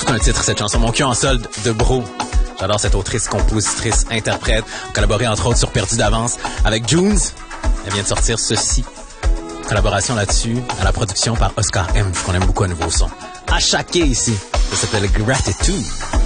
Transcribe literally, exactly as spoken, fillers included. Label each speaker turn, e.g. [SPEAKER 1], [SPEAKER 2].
[SPEAKER 1] tout un titre, cette chanson. Mon cul en solde de Bro. J'adore cette autrice, compositrice, interprète. On a collaboré entre autres sur Perdu d'avance avec Junes. Elle vient de sortir ceci. Collaboration là-dessus, à la production par Oscar M, qu'on aime beaucoup un nouveau son. À chaque ici, ça s'appelle Gratitude.